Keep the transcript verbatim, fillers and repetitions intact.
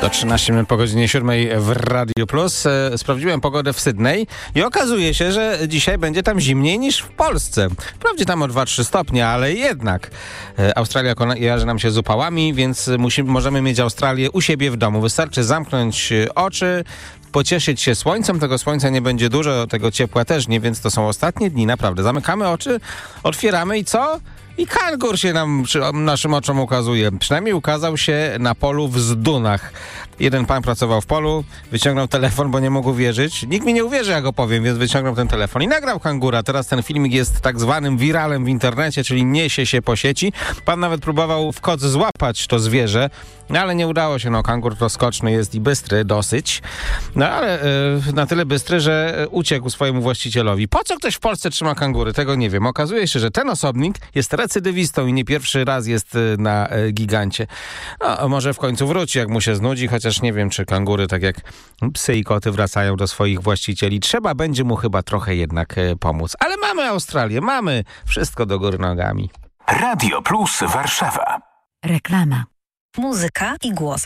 To trzynaście minut po godzinie siódmej w Radiu Plus. E, sprawdziłem pogodę w Sydney i okazuje się, że dzisiaj będzie tam zimniej niż w Polsce. Wprawdzie tam o dwa trzy stopnie, ale jednak. E, Australia kojarzy nam się z upałami, więc musimy, możemy mieć Australię u siebie w domu. Wystarczy zamknąć oczy, pocieszyć się słońcem. Tego słońca nie będzie dużo, tego ciepła też nie, więc to są ostatnie dni, naprawdę. Zamykamy oczy, otwieramy i co? I kangur się nam, naszym oczom ukazuje. Przynajmniej ukazał się na polu w Zdunach. Jeden pan pracował w polu, wyciągnął telefon, bo nie mógł wierzyć. Nikt mi nie uwierzy, jak opowiem, więc wyciągnął ten telefon i nagrał kangura. Teraz ten filmik jest tak zwanym wiralem w internecie, czyli niesie się po sieci. Pan nawet próbował w koc złapać to zwierzę, no ale nie udało się. No, kangur to skoczny jest i bystry dosyć. No ale yy, na tyle bystry, że uciekł swojemu właścicielowi. Po co ktoś w Polsce trzyma kangury? Tego nie wiem. Okazuje się, że ten osobnik jest recydywistą i nie pierwszy raz jest yy, na yy, gigancie. No, może w końcu wróci, jak mu się znudzi, chociaż nie wiem, czy kangury, tak jak psy i koty, wracają do swoich właścicieli. Trzeba będzie mu chyba trochę jednak yy, pomóc. Ale mamy Australię, mamy wszystko do góry nogami. Radio Plus Warszawa. Reklama. Muzyka i głos